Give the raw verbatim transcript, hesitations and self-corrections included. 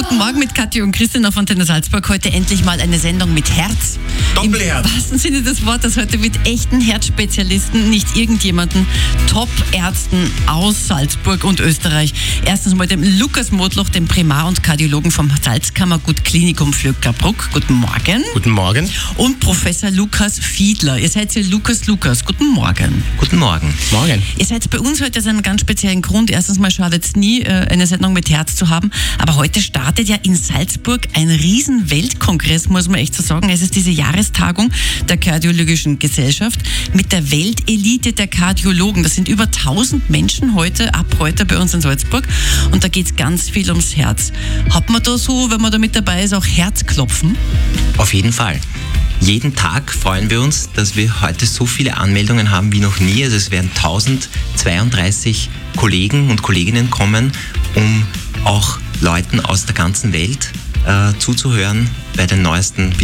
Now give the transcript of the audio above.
Guten Morgen mit Kathi und Christian auf Antenne Salzburg. Heute endlich mal eine Sendung mit Herz. Doppelherz. Im wahrsten Sinne des Wortes heute mit echten Herzspezialisten, nicht irgendjemanden, Top-Ärzten aus Salzburg und Österreich. Erstens mal dem Lukas Modloch, dem Primar- und Kardiologen vom Salzkammergut Klinikum Vöcklabruck. Guten Morgen. Guten Morgen. Und Professor Lukas Fiedler. Ihr seid hier Lukas Lukas. Guten Morgen. Guten Morgen. Morgen. Ihr seid bei uns heute aus einem ganz speziellen Grund. Erstens mal schadet es nie, eine Sendung mit Herz zu haben. Aber heute startet ja in Salzburg ein riesen Weltkongress, muss man echt so sagen. Es ist diese Jahrestagung der Kardiologischen Gesellschaft mit der Weltelite der Kardiologen. Das sind über tausend Menschen heute, ab heute bei uns in Salzburg. Und da geht es ganz viel ums Herz. Hat man da so, wenn man da mit dabei ist, auch Herzklopfen? Auf jeden Fall. Jeden Tag freuen wir uns, dass wir heute so viele Anmeldungen haben wie noch nie. Also es werden tausendzweiunddreißig Kollegen und Kolleginnen kommen, um auch Leuten aus der ganzen Welt äh, zuzuhören bei den neuesten